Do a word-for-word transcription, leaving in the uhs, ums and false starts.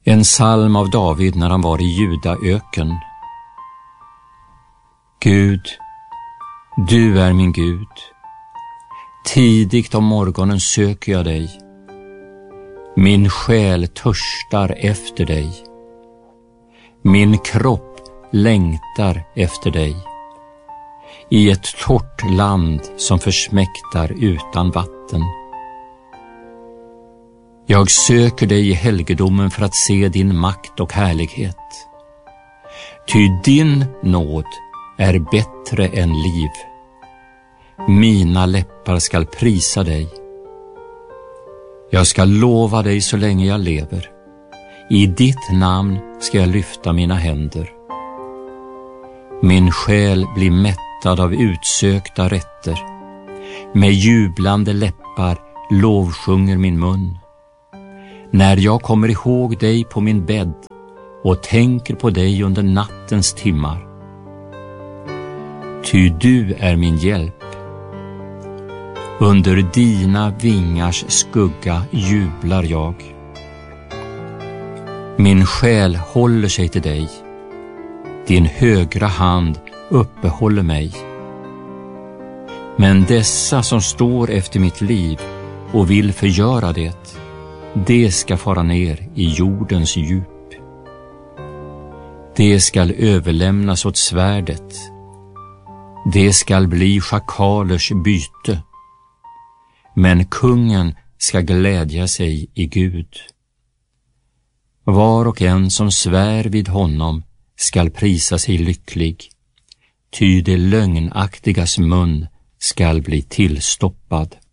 En psalm av David när han var i Judaöken. Gud, du är min Gud. Tidigt om morgonen söker jag dig. Min själ törstar efter dig. Min kropp längtar efter dig. I ett torrt land som försmäktar utan vatten. Jag söker dig i helgedomen för att se din makt och härlighet. Ty din nåd är bättre än liv. Mina läppar skall prisa dig. Jag ska lova dig så länge jag lever. I ditt namn ska jag lyfta mina händer. Min själ blir mättad av utsökta rätter. Med jublande läppar lovsjunger min mun. När jag kommer ihåg dig på min bädd och tänker på dig under nattens timmar. Ty du är min hjälp. Under dina vingars skugga jublar jag. Min själ håller sig till dig. Din högra hand uppehåller mig. Men dessa som står efter mitt liv och vill förgöra det, det ska fara ner i jordens djup. Det skall överlämnas åt svärdet. Det skall bli schakalers byte. Men kungen ska glädja sig i Gud. Var och en som svär vid honom skall prisa sig lycklig, ty det lögnaktigas mun skall bli tillstoppad.